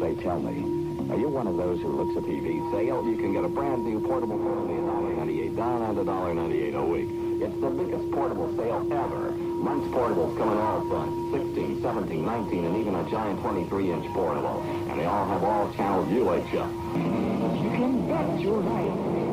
Say, tell me, are you one of those who looks at TV sale? You can get a brand new portable for only $1.98 down and $1.98 a week. It's the biggest portable sale ever. Munch portables come in all sizes, 16, 17, 19, and even a giant 23-inch portable. And they all have all-channel UHF. You can bet your life